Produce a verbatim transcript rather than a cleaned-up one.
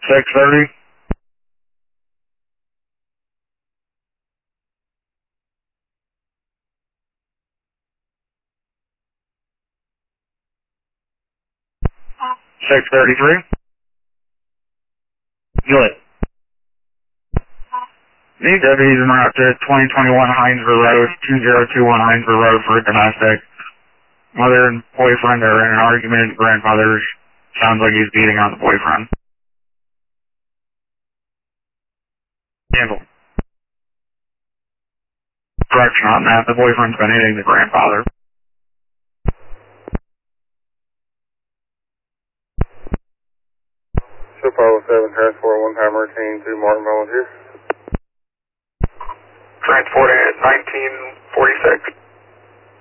six thirty. six thirty-three. Good. Need deputies en route to twenty twenty-one Hinesville Road, two zero two one Hinesville Road for a domestic. Mother and boyfriend are in an argument. Grandfather sounds like he's beating on the boyfriend. Handle. Correction on that. The boyfriend's been hitting the grandfather. Ship oh seven, transport one time routine to Martin Volunteer. Transport at nineteen forty-six.